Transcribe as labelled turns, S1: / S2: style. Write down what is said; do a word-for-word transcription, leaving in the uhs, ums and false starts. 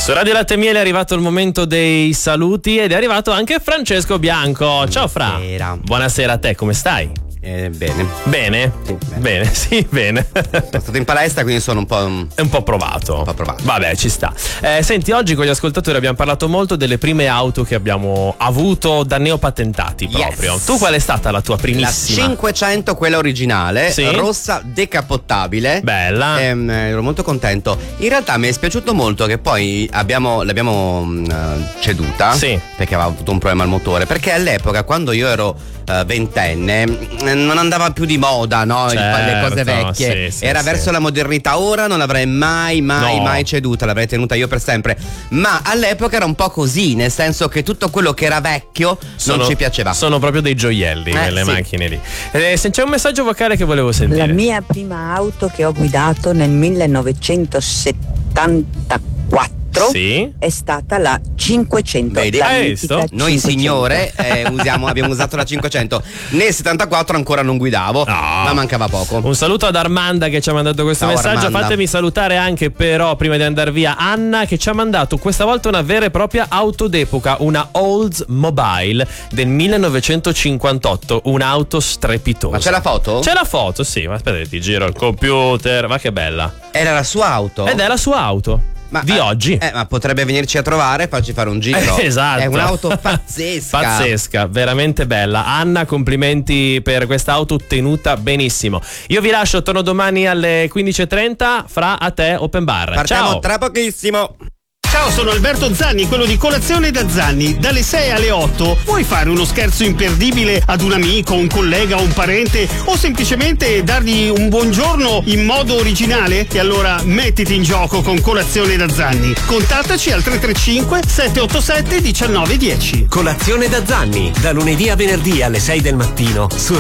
S1: Su Radio Latte e Miele è arrivato il momento dei saluti ed è arrivato anche Francesco Bianco. Ciao Fra.
S2: Buonasera.
S1: Buonasera a te, come stai?
S2: Eh, bene.
S1: Bene?
S2: Sì, bene.
S1: Bene, sì, bene.
S2: Sono stato in palestra, quindi sono un po'.
S1: È un po' provato.
S2: Un po' provato.
S1: Vabbè, ci sta. Eh, senti, oggi con gli ascoltatori abbiamo parlato molto delle prime auto che abbiamo avuto da neopatentati proprio.
S2: Yes.
S1: Tu qual è stata la tua
S2: La
S1: primissima?
S2: cinquecento, quella originale,
S1: Sì.
S2: rossa decapottabile.
S1: Bella.
S2: Ehm, ero molto contento. In realtà mi è spiaciuto molto che poi abbiamo, l'abbiamo mh, ceduta.
S1: Sì.
S2: Perché aveva avuto un problema al motore. Perché all'epoca, quando io ero uh, ventenne, mh, non andava più di moda, no? Il-
S1: Certo,
S2: le cose vecchie.
S1: sì, sì,
S2: Era
S1: sì.
S2: verso la modernità. Ora non l'avrei mai, mai,
S1: No.
S2: mai ceduta. L'avrei tenuta io per sempre. Ma all'epoca era un po' così, nel senso che tutto quello che era vecchio
S1: Sono-
S2: non ci piaceva.
S1: Sono proprio dei gioielli
S2: Eh,
S1: nelle
S2: sì.
S1: macchine lì. Eh, se c'è un messaggio vocale che volevo sentire.
S3: La mia prima auto che ho guidato nel millenovecentosettantaquattro
S1: Sì.
S3: è stata la cinquecento.
S2: Vedi?
S3: la
S1: Hai
S3: mitica
S1: visto?
S2: Noi
S3: cinquecento.
S2: signore eh, usiamo, abbiamo usato la cinquecento. Nel settantaquattro ancora non guidavo,
S1: No.
S2: ma mancava poco.
S1: Un saluto ad Armanda che ci ha mandato questo
S2: Ciao,
S1: messaggio.
S2: Armanda.
S1: Fatemi salutare anche però, prima di andare via, Anna che ci ha mandato questa volta una vera e propria auto d'epoca, una Oldsmobile del millenovecentocinquantotto, un'auto strepitosa.
S2: Ma c'è la foto?
S1: C'è la foto, sì, ma aspetta che ti giro il computer, ma che bella.
S2: Era la sua auto.
S1: Ed è la sua auto.
S2: Ma,
S1: di
S2: eh,
S1: oggi.
S2: Eh, ma potrebbe venirci a trovare e farci fare un giro.
S1: Eh, esatto.
S2: È un'auto pazzesca.
S1: Pazzesca, veramente bella. Anna, complimenti per questa auto tenuta benissimo. Io vi lascio, torno domani alle quindici e trenta. Fra, a te, open bar.
S2: Partiamo
S1: Ciao.
S2: tra pochissimo.
S4: Ciao, sono Alberto Zanni, quello di Colazione da Zanni. Dalle sei alle otto vuoi fare uno scherzo imperdibile ad un amico, un collega, un parente o semplicemente dargli un buongiorno in modo originale? E allora mettiti in gioco con Colazione da Zanni. Contattaci al tre tre cinque sette otto sette uno nove uno zero.
S5: Colazione da Zanni, da lunedì a venerdì alle sei del mattino su